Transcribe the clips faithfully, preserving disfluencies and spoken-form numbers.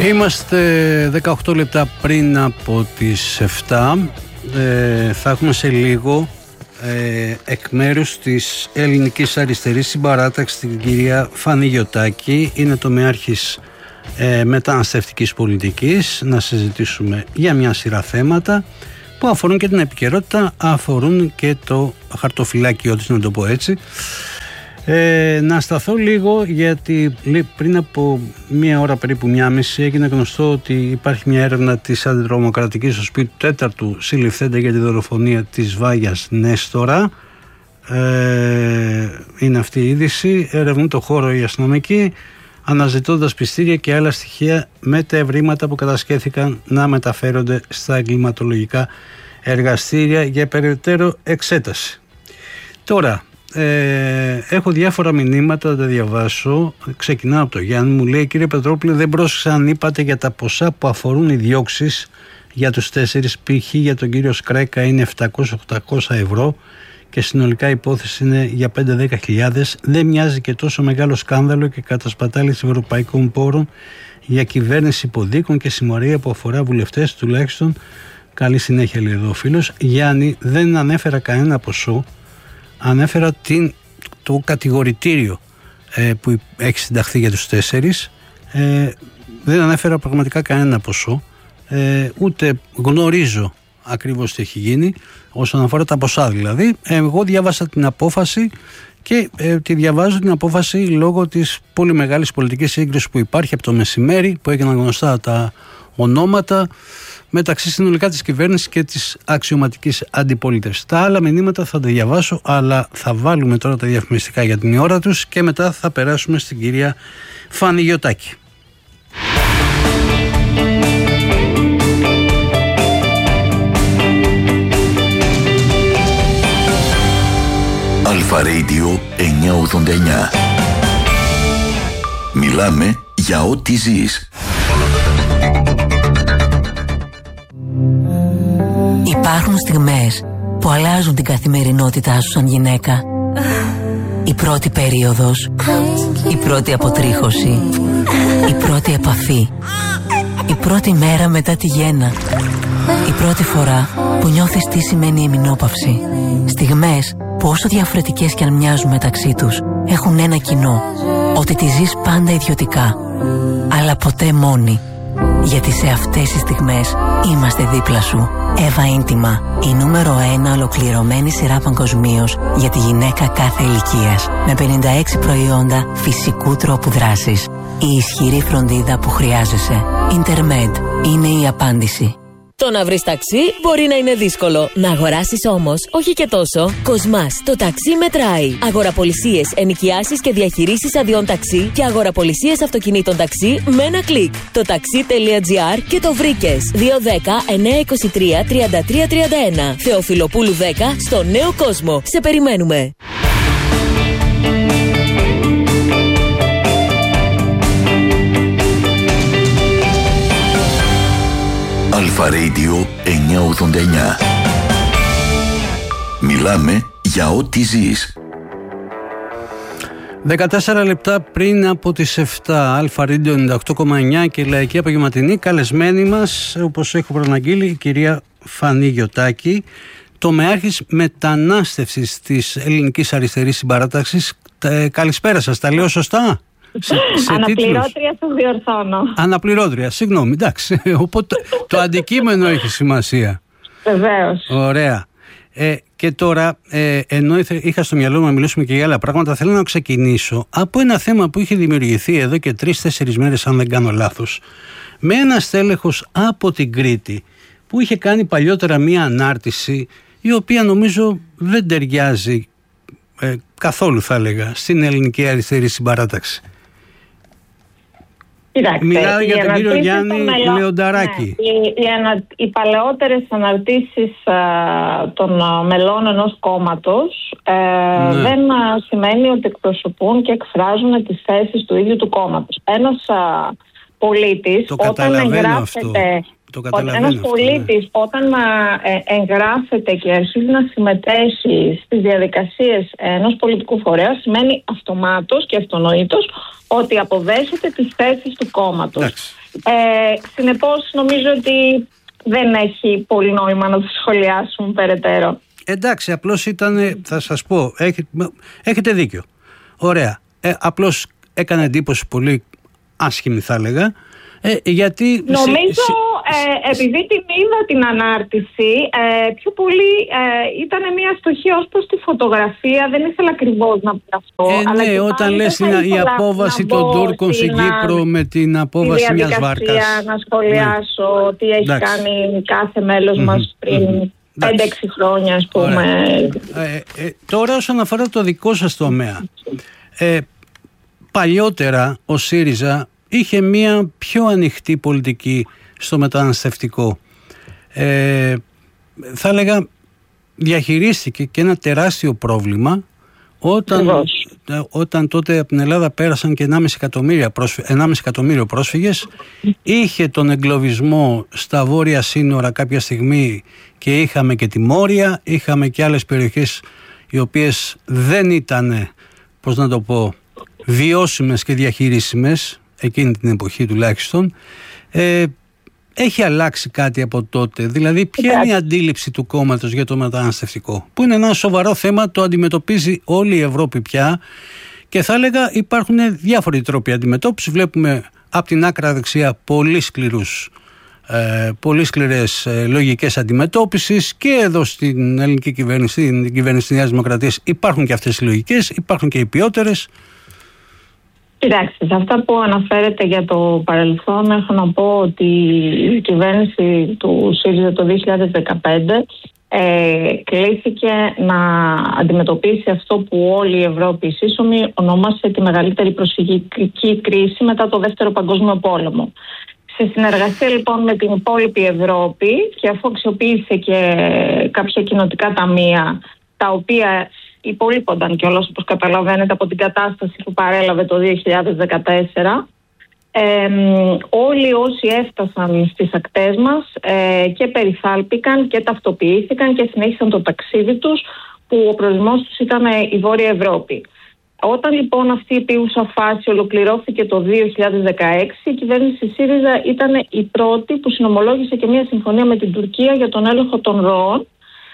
Είμαστε δεκαοκτώ λεπτά πριν από τις επτά. Ε, θα έχουμε σε λίγο ε, εκ μέρους της Ελληνικής Αριστερής Συμπαράταξης την κυρία Φανή Γιωτάκη. Είναι τομεάρχης ε, μεταναστευτικής πολιτικής. Να συζητήσουμε για μια σειρά θέματα που αφορούν και την επικαιρότητα, αφορούν και το χαρτοφυλάκιό της, να το πω έτσι. Ε, να σταθώ λίγο, γιατί πριν από μία ώρα, περίπου μία μισή, έγινε γνωστό ότι υπάρχει μια έρευνα της αντιτρομοκρατικής στο σπίτι του τέταρτου συλληφθέντα για τη δολοφονία της Βάγιας Νέστορα. Ε, είναι αυτή η είδηση. Ερευνούν το χώρο οι αστυνομικοί, αναζητώντας πιστήρια και άλλα στοιχεία με τα ευρήματα που κατασχέθηκαν να μεταφέρονται στα εγκληματολογικά εργαστήρια για περαιτέρω εξέταση. Τώρα, Ε, έχω διάφορα μηνύματα, θα τα διαβάσω. Ξεκινάω από το Γιάννη. Μου λέει: κύριε Πετρόπουλε, δεν πρόσεξα αν είπατε για τα ποσά που αφορούν οι διώξεις για τους τέσσερις. Π.χ. για τον κύριο Σκρέκα είναι επτακόσια με οχτακόσια ευρώ και συνολικά η υπόθεση είναι για πέντε με δέκα χιλιάδες. Δεν μοιάζει και τόσο μεγάλο σκάνδαλο και κατασπατάληση ευρωπαϊκών πόρων για κυβέρνηση υποδίκων και συμμορία που αφορά βουλευτές τουλάχιστον? Καλή συνέχεια, λέει εδώ ο φίλος. Γιάννη, δεν ανέφερα κανένα ποσό. Ανέφερα την, το κατηγορητήριο ε, που έχει συνταχθεί για τους τέσσερις. Ε, δεν ανέφερα πραγματικά κανένα ποσό. Ε, ούτε γνωρίζω ακριβώς τι έχει γίνει όσον αφορά τα ποσά δηλαδή. Ε, εγώ διάβασα την απόφαση και ε, τη διαβάζω την απόφαση λόγω της πολύ μεγάλης πολιτικής σύγκρισης που υπάρχει από το μεσημέρι, που έγιναν γνωστά τα ονόματα μεταξύ συνολικά της κυβέρνησης και της αξιωματικής αντιπολίτευσης. Τα άλλα μηνύματα θα τα διαβάσω, αλλά θα βάλουμε τώρα τα διαφημιστικά για την ώρα τους και μετά θα περάσουμε στην κυρία Φανή Γιωτάκη. Αλφα Radio εννιακόσια ογδόντα εννιά. Μιλάμε για ό,τι ζεις. Υπάρχουν στιγμές που αλλάζουν την καθημερινότητά σου σαν γυναίκα. Η πρώτη περίοδος, η πρώτη αποτρίχωση, η πρώτη επαφή, η πρώτη μέρα μετά τη γέννα, η πρώτη φορά που νιώθεις τι σημαίνει εμεινόπαυση. Στιγμές που όσο διαφορετικές κι αν μοιάζουν μεταξύ τους, έχουν ένα κοινό, ότι τη ζεις πάντα ιδιωτικά, αλλά ποτέ μόνη. Γιατί σε αυτές τις στιγμές είμαστε δίπλα σου. Εύα Ίντιμα, η νούμερο ένα ολοκληρωμένη σειρά παγκοσμίως για τη γυναίκα κάθε ηλικίας. Με πενήντα έξι προϊόντα φυσικού τρόπου δράσης. Η ισχυρή φροντίδα που χρειάζεσαι. Intermed είναι η απάντηση. Το να βρεις ταξί μπορεί να είναι δύσκολο. Να αγοράσεις όμως, όχι και τόσο. Κοσμάς, το ταξί μετράει. Αγοραπολισίες, ενοικιάσεις και διαχειρήσεις αδειών ταξί και αγοραπολισίες αυτοκινήτων ταξί με ένα κλικ. Το taxi.gr και το βρήκες. δύο δέκα εννιακόσια είκοσι τρία τριάντα τρία τριάντα ένα. Θεοφιλοπούλου δέκα στο Νέο Κόσμο. Σε περιμένουμε. Αλφα Radio εννιακόσια ογδόντα εννιά. Μιλάμε για ό,τι ζεις. δεκατέσσερα λεπτά πριν από τις επτά. Αλφα Radio ενενήντα οκτώ κόμμα εννιά και Λαϊκή Απογευματινή. Καλεσμένη μας, όπως έχω προαναγγείλει, η κυρία Φανή Γιωτάκη, τομεάρχης μετανάστευσης της Ελληνικής Αριστερής Συμπαράταξης. Ε, καλησπέρα σας, τα λέω σωστά? Σε, σε Αναπληρώτρια σας διορθώνω. Αναπληρώτρια, συγγνώμη, εντάξει. Οπότε το αντικείμενο έχει σημασία. Βεβαίως. Ωραία. Ε, και τώρα, ε, ενώ είχα στο μυαλό μου να μιλήσουμε και για άλλα πράγματα, θέλω να ξεκινήσω από ένα θέμα που είχε δημιουργηθεί εδώ και τρεις-τέσσερις μέρες, αν δεν κάνω λάθος, με ένα στέλεχος από την Κρήτη που είχε κάνει παλιότερα μία ανάρτηση η οποία νομίζω δεν ταιριάζει ε, καθόλου, θα έλεγα, στην Ελληνική Αριστερή Συμπαράταξη. Κοιτάξτε, μιλάω για τον κύριο Γιάννη μελό... Λεονταράκη. Ναι, οι, οι, ανα... οι παλαιότερες αναρτήσεις α, των α, μελών ενός κόμματος ε, ναι. δεν α, σημαίνει ότι εκπροσωπούν και εκφράζουν τις θέσεις του ίδιου του κόμματος. Ένας α, πολίτης το όταν εγγράφεται... Ένας πολίτης ναι. όταν ε, εγγράφεται και αρχίζει να συμμετέχει στις διαδικασίες ενός πολιτικού φορέα, σημαίνει αυτομάτως και αυτονοήτως ότι αποδέχεται τις θέσεις του κόμματος. Ε, συνεπώς νομίζω ότι δεν έχει πολύ νόημα να το σχολιάσουμε περαιτέρω. Εντάξει, απλώς ήταν, θα σας πω, έχετε, έχετε δίκιο. Ωραία. Ε, απλώς έκανε εντύπωση πολύ άσχημη, θα έλεγα. Ε, γιατί νομίζω ε, επειδή την είδα την ανάρτηση, ε, πιο πολύ ε, ήταν μια στοχή ως προς τη φωτογραφία. Δεν ήθελα ακριβώς να πει αυτό. Ε, αλλά ναι, όταν λες η απόβαση των Τούρκων στην Κύπρο με την απόβαση μιας βάρκας. Να σχολιάσω ναι. τι έχει Εντάξει. κάνει κάθε μέλος mm-hmm. μας πριν mm-hmm. πέντε έξι χρόνια, ας πούμε. Ε, ε, τώρα όσον αφορά το δικό σας τομέα, ε, παλιότερα ο ΣΥΡΙΖΑ είχε μία πιο ανοιχτή πολιτική στο μεταναστευτικό. Ε, θα έλεγα διαχειρίστηκε και ένα τεράστιο πρόβλημα όταν, όταν τότε από την Ελλάδα πέρασαν και ενάμιση εκατομμύριο, ενάμιση εκατομμύριο πρόσφυγες. Είχε τον εγκλωβισμό στα βόρεια σύνορα κάποια στιγμή και είχαμε και τη Μόρια, είχαμε και άλλες περιοχές οι οποίες δεν ήταν, πώς να το πω, βιώσιμες και διαχειρίσιμες εκείνη την εποχή τουλάχιστον. Ε, έχει αλλάξει κάτι από τότε? Δηλαδή ποια είναι η αντίληψη του κόμματος για το μεταναστευτικό, που είναι ένα σοβαρό θέμα, το αντιμετωπίζει όλη η Ευρώπη πια και θα έλεγα υπάρχουν διάφοροι τρόποι αντιμετώπισης. Βλέπουμε από την άκρα δεξιά πολύ σκληρούς ε, πολύ σκληρές ε, λογικές αντιμετώπισης και εδώ στην ελληνική κυβέρνηση, στην κυβέρνηση της Νέας Δημοκρατίας υπάρχουν και αυτές οι λογικές, υπάρχουν και οι ποιότερες. Κοιτάξτε, σε αυτά που αναφέρετε για το παρελθόν, έχω να πω ότι η κυβέρνηση του ΣΥΡΙΖΑ το δύο χιλιάδες δεκαπέντε ε, κλήθηκε να αντιμετωπίσει αυτό που όλη η Ευρώπη σύσσωμη ονόμασε τη μεγαλύτερη προσφυγική κρίση μετά το Δεύτερο Παγκόσμιο Πόλεμο. Σε συνεργασία λοιπόν με την υπόλοιπη Ευρώπη και αφού αξιοποίησε και κάποια κοινοτικά ταμεία τα οποία υπολείπονταν κιόλας, όπως καταλαβαίνετε, από την κατάσταση που παρέλαβε το δύο χιλιάδες δεκατέσσερα. Ε, όλοι όσοι έφτασαν στις ακτές μας ε, και περιθάλπηκαν και ταυτοποιήθηκαν και συνέχισαν το ταξίδι τους, που ο προορισμός τους ήταν η Βόρεια Ευρώπη. Όταν λοιπόν αυτή η επίγουσα φάση ολοκληρώθηκε το δύο χιλιάδες δεκαέξι, η κυβέρνηση ΣΥΡΙΖΑ ήταν η πρώτη που συνομολόγησε και μια συμφωνία με την Τουρκία για τον έλεγχο των ροών.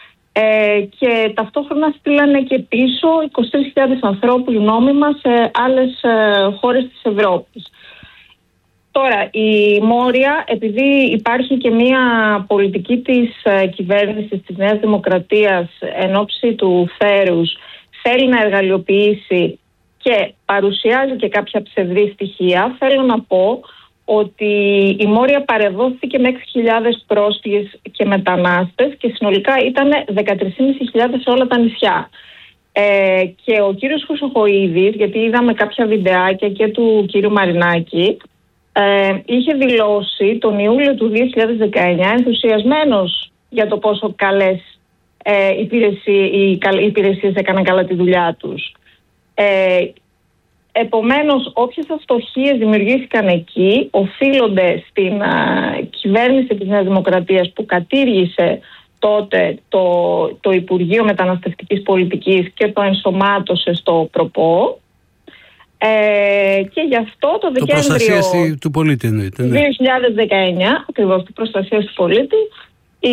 Ε, και ταυτόχρονα στείλανε και πίσω είκοσι τρεις χιλιάδες ανθρώπους νόμιμα σε άλλες ε, χώρες της Ευρώπης. Τώρα η Μόρια, επειδή υπάρχει και μια πολιτική της ε, κυβέρνησης της Νέας Δημοκρατίας εν ώψη του θέρους, θέλει να εργαλειοποιήσει και παρουσιάζει και κάποια ψευδή στοιχεία, θέλω να πω ότι η Μόρια παρεδόθηκε με έξι χιλιάδες πρόσφυγες και μετανάστες και συνολικά ήταν δεκατρείς χιλιάδες πεντακόσια σε όλα τα νησιά. Ε, και ο κύριος Χρυσοχοΐδης, γιατί είδαμε κάποια βιντεάκια και του κύριου Μαρινάκη, ε, είχε δηλώσει τον Ιούλιο του δύο χιλιάδες δεκαεννιά ενθουσιασμένος για το πόσο καλές ε, υπηρεσίες, οι, οι υπηρεσίες έκαναν καλά τη δουλειά τους. Ε, Επομένως, όποιες αστοχίες δημιουργήθηκαν εκεί οφείλονται στην α, κυβέρνηση της Νέας Δημοκρατίας που κατήργησε τότε το, το Υπουργείο Μεταναστευτικής Πολιτικής και το ενσωμάτωσε στο ΠΡΟΠΟ. Ε, και γι' αυτό το Δεκέμβριο το του πολίτη, εννοείται, ναι. δύο χιλιάδες δεκαεννιά, ακριβώς την προστασία του πολίτη, η,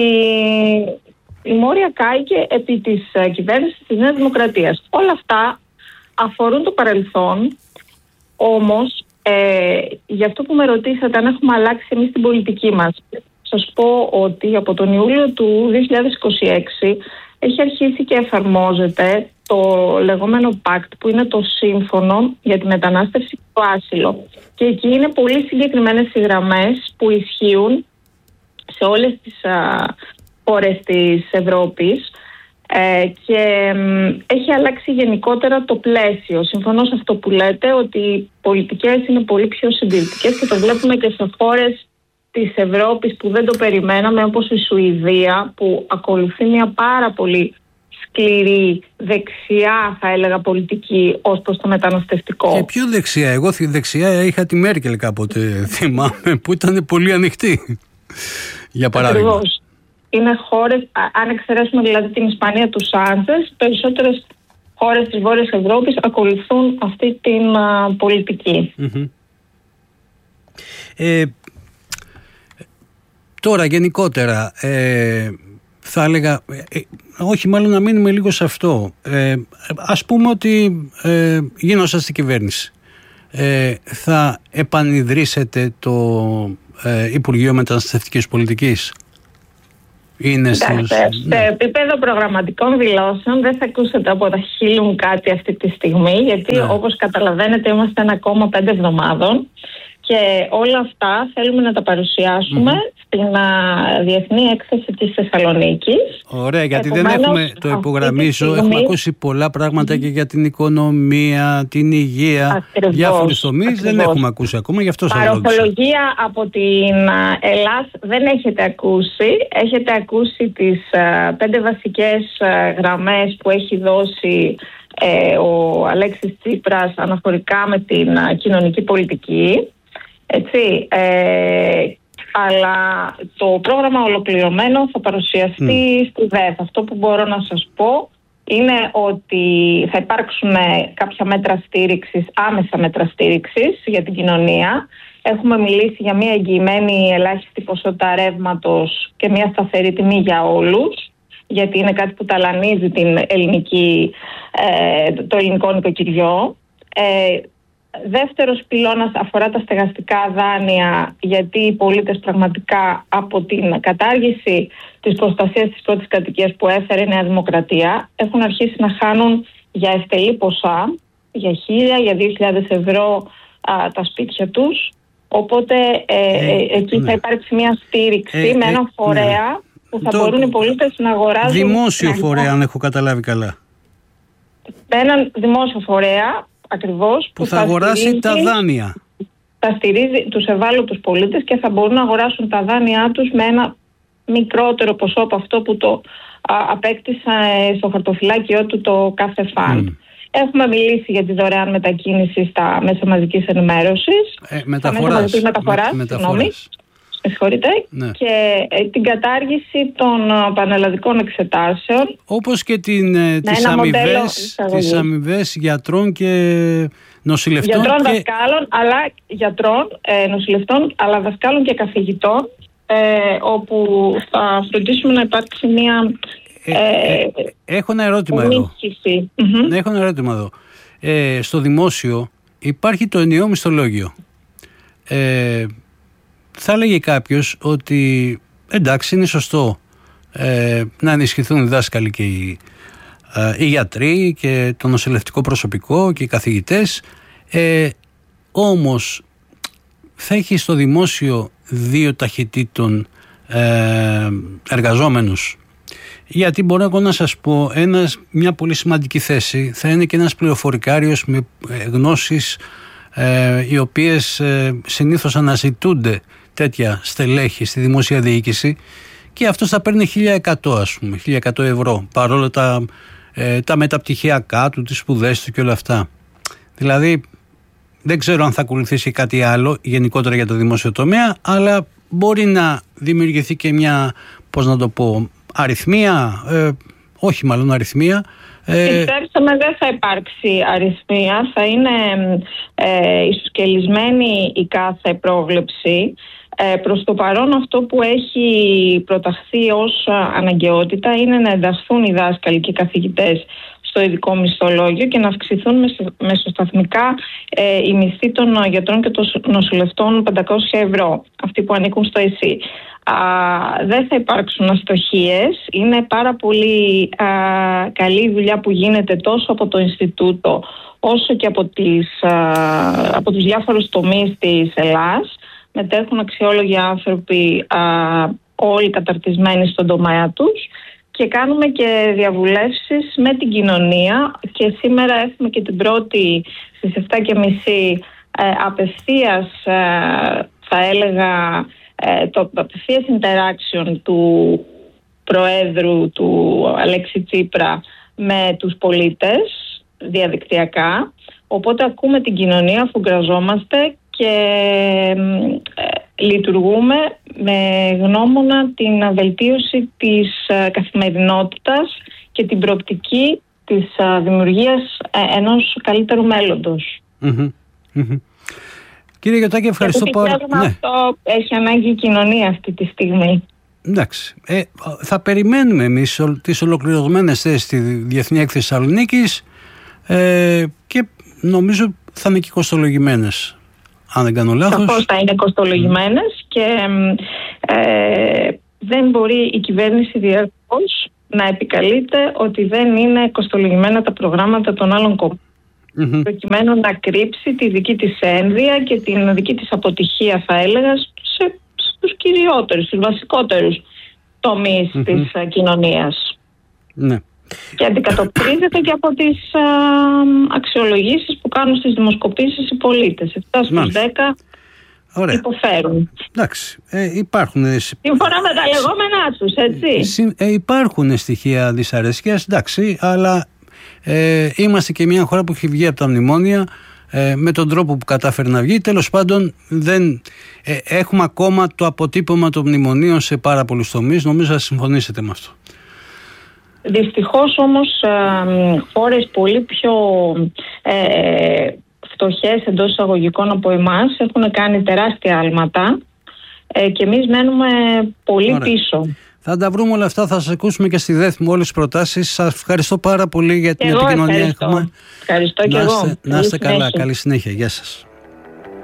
η Μόρια κάηκε επί της κυβέρνησης της Νέας Δημοκρατίας. Όλα αυτά αφορούν το παρελθόν, όμως ε, για αυτό που με ρωτήσατε αν έχουμε αλλάξει εμείς την πολιτική μας, σας πω ότι από τον Ιούλιο του δύο χιλιάδες είκοσι έξι έχει αρχίσει και εφαρμόζεται το λεγόμενο Pact, που είναι το σύμφωνο για τη μετανάστευση και το άσυλο. Και εκεί είναι πολύ συγκεκριμένες οι γραμμές που ισχύουν σε όλες τις α, χώρες της Ευρώπης. Ε, και μ, έχει αλλάξει γενικότερα το πλαίσιο. Συμφωνώ σε αυτό που λέτε, ότι οι πολιτικές είναι πολύ πιο συντηρητικές και το βλέπουμε και σε χώρες της Ευρώπης που δεν το περιμέναμε, όπως η Σουηδία, που ακολουθεί μια πάρα πολύ σκληρή δεξιά, θα έλεγα, πολιτική ως προς το μεταναστευτικό. Και πιο δεξιά? Εγώ δεξιά είχα τη Μέρκελ κάποτε, θυμάμαι, που ήταν πολύ ανοιχτή, για παράδειγμα. Ακριβώς. Είναι χώρες, αν εξαιρέσουμε δηλαδή την Ισπανία του Σάντσες, περισσότερες χώρες της Βόρειας Ευρώπης ακολουθούν αυτή την α, πολιτική. Mm-hmm. Ε, Τώρα γενικότερα ε, θα έλεγα, ε, όχι μάλλον να μείνουμε λίγο σε αυτό. Ε, ας πούμε ότι ε, γίνωσα στην κυβέρνηση. Ε, θα επανειδρύσετε το ε, Υπουργείο Μεταναστευτικής Πολιτικής? Είναι Εντάξει, στους... σε ναι. επίπεδο προγραμματικών δηλώσεων δεν θα ακούσετε από τα χείλη μου κάτι αυτή τη στιγμή, γιατί ναι. όπως καταλαβαίνετε είμαστε ένα κόμμα πέντε εβδομάδων και όλα αυτά θέλουμε να τα παρουσιάσουμε mm-hmm. στην α, Διεθνή Έκθεση της Θεσσαλονίκης. Ωραία, γιατί Επομένως, δεν έχουμε, το υπογραμμίζω, στιγμή... έχουμε ακούσει πολλά πράγματα mm-hmm. και για την οικονομία, την υγεία, διάφορους τομείς, δεν έχουμε ακούσει ακόμα, γι' αυτό σας ρώτησα. Παροπολογία από την Ελλάς δεν έχετε ακούσει, έχετε ακούσει τις α, πέντε βασικές α, γραμμές που έχει δώσει ε, ο Αλέξης Τσίπρας αναφορικά με την α, κοινωνική πολιτική. Έτσι, ε, αλλά το πρόγραμμα ολοκληρωμένο θα παρουσιαστεί mm. στη ΔΕΘ. Αυτό που μπορώ να σας πω είναι ότι θα υπάρξουν κάποια μέτρα στήριξης, άμεσα μέτρα στήριξης για την κοινωνία. Έχουμε μιλήσει για μια εγγυημένη ελάχιστη ποσότητα ρεύματος και μια σταθερή τιμή για όλους, γιατί είναι κάτι που ταλανίζει την ελληνική, ε, το ελληνικό νοικοκυριό. Ε, Δεύτερος πυλώνας αφορά τα στεγαστικά δάνεια, γιατί οι πολίτες πραγματικά από την κατάργηση της προστασίας της πρώτης κατοικίας που έφερε η Νέα Δημοκρατία έχουν αρχίσει να χάνουν για ευτελή ποσά, για χίλια, για δύο χιλιάδες ευρώ α, τα σπίτια τους. Οπότε ε, ε, εκεί ναι. θα υπάρξει μια στήριξη ε, με έναν ε, φορέα ναι. που θα το... μπορούν οι πολίτες να αγοράζουν. Δημόσιο φορέα, αν έχω καταλάβει καλά. Με έναν δημόσιο φορέα. Ακριβώς, που, που θα, θα αγοράσει στηρίζει, τα δάνεια. Θα στηρίζει τους ευάλωτους πολίτες και θα μπορούν να αγοράσουν τα δάνειά τους με ένα μικρότερο ποσό από αυτό που το α, απέκτησα στο χαρτοφυλάκιό του το κάθε φαν. Mm. Έχουμε μιλήσει για τη δωρεάν μετακίνηση στα μέσα μαζικής ενημέρωσης. Ε, μεταφοράς. Στα μέσα μεταφοράς, με, μεταφοράς. Συγχωρείτε. Ναι. Και ε, την κατάργηση των ε, πανελλαδικών εξετάσεων. Όπως και την, ε, τις, αμοιβές, τις αμοιβές γιατρών και νοσηλευτών. Γιατρών, και... δασκάλων, αλλά γιατρών, ε, νοσηλευτών, αλλά δασκάλων και καθηγητών, ε, όπου θα φροντίσουμε να υπάρξει μια... Ε, ε, ε, έχω ένα ερώτημα εδώ. Mm-hmm. Έχω ένα ερώτημα εδώ. Ε, στο δημόσιο υπάρχει το ενιαίο μισθολόγιο. Ε, Θα έλεγε κάποιος ότι εντάξει, είναι σωστό ε, να ενισχυθούν οι δάσκαλοι και οι, ε, οι γιατροί και το νοσηλευτικό προσωπικό και οι καθηγητές, ε, όμως θα έχει στο δημόσιο δύο ταχυτήτων ε, εργαζόμενους. Γιατί μπορώ εγώ να σας πω, ένας, μια πολύ σημαντική θέση θα είναι και ένας πληροφορικάριος με γνώσεις ε, οι οποίες ε, συνήθως αναζητούνται τέτοια στελέχη στη δημόσια διοίκηση, και αυτός θα παίρνει χίλια εκατό, ας πούμε, χίλια εκατό ευρώ, παρόλο τα, ε, τα μεταπτυχιακά του, τις σπουδές του και όλα αυτά. Δηλαδή δεν ξέρω αν θα ακολουθήσει κάτι άλλο γενικότερα για το δημόσιο τομέα, αλλά μπορεί να δημιουργηθεί και μια, πώς να το πω, αριθμία, ε, όχι μάλλον αριθμία. Ε, Πιστέψαμε δεν θα υπάρξει αριθμία, θα είναι ε, ισοσκελισμένη η κάθε πρόβλεψη. Ε, προς το παρόν αυτό που έχει προταχθεί ως αναγκαιότητα είναι να ενταχθούν οι δάσκαλοι και οι καθηγητές στο ειδικό μισθολόγιο και να αυξηθούν μεσοσταθμικά ε, οι μισθοί των γιατρών και των νοσηλευτών πεντακόσια ευρώ, αυτοί που ανήκουν στο ΕΣΥ. Α, δεν θα υπάρξουν αστοχίες. Είναι πάρα πολύ α, καλή η δουλειά που γίνεται τόσο από το Ινστιτούτο όσο και από, τις, α, από τους διάφορους τομείς της Ελλάς. Μετέχουν αξιόλογοι άνθρωποι, α, όλοι καταρτισμένοι στον τομέα τους, και κάνουμε και διαβουλεύσεις με την κοινωνία, και σήμερα έχουμε και την πρώτη στις επτά και μισή ε, απευθείας ε, θα έλεγα ε, το απευθείας interaction του Προέδρου του Αλέξη Τσίπρα με τους πολίτες διαδικτυακά, οπότε ακούμε την κοινωνία αφού γραζόμαστε και ε, λειτουργούμε με γνώμονα την βελτίωση της ε, καθημερινότητας και την προοπτική της ε, δημιουργίας ε, ενός καλύτερου μέλλοντος. Mm-hmm. Mm-hmm. Κύριε Γιωτάκη, ευχαριστώ πάρα πολύ. Ναι. Αυτό έχει ανάγκη η κοινωνία αυτή τη στιγμή. Εντάξει. Ε, θα περιμένουμε εμείς τις ολοκληρωμένες θέσεις στη Διεθνή Έκθεση Θεσσαλονίκης ε, και νομίζω θα είναι και κοστολογημένες. Αν δεν κάνω λάθος. Σαφώς θα είναι κοστολογημένες mm. και ε, δεν μπορεί η κυβέρνηση διαρκώς να επικαλείται ότι δεν είναι κοστολογημένα τα προγράμματα των άλλων κομμάτων. Mm-hmm. Προκειμένου να κρύψει τη δική της ένδυα και την δική της αποτυχία, θα έλεγα, σε, στους κυριότερους, στους βασικότερους τομείς mm-hmm. της uh, κοινωνίας. Ναι. Και αντικατοπτρίζεται και από τις α, αξιολογήσεις που κάνουν στις δημοσκοπήσεις οι πολίτες. εφτά στους δέκα Ωραία. Υποφέρουν. Εντάξει, ε, υπάρχουν... Σύμφωνα με τα λεγόμενά τους, έτσι. Ε, υπάρχουν στοιχεία δυσαρέσκειας, εντάξει, αλλά ε, είμαστε και μια χώρα που έχει βγει από τα μνημόνια ε, με τον τρόπο που κατάφερε να βγει. Τέλος πάντων, δεν, ε, έχουμε ακόμα το αποτύπωμα των μνημονίων σε πάρα πολλούς τομείς. Νομίζω θα συμφωνήσετε με αυτό. Δυστυχώς όμως ε, χώρες πολύ πιο ε, φτωχές εντός εισαγωγικών από εμάς έχουν κάνει τεράστια άλματα ε, και εμείς μένουμε πολύ Ωραία. πίσω. Θα τα βρούμε όλα αυτά, θα σας ακούσουμε και στη ΔΕΘ με όλες τις προτάσεις. Σας ευχαριστώ πάρα πολύ για την εγώ επικοινωνία. Ευχαριστώ, ευχαριστώ και να εγώ. Είστε, να είστε καλά, καλή συνέχεια. Γεια σας.